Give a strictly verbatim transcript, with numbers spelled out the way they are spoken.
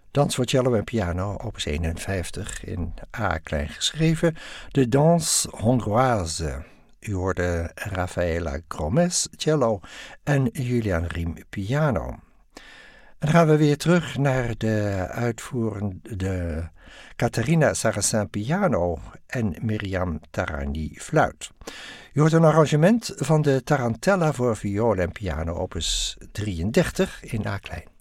Dans voor cello en piano, opus eenenvijftig, in A klein geschreven, de Danse Hongroise. U hoorde Rafaela Gromes, cello en Julian Riem, piano. En dan gaan we weer terug naar de uitvoerende Catharina Saracen, piano en Miriam Tarani, fluit. U hoort een arrangement van de Tarantella voor viool en piano, opus drieëndertig, in A klein.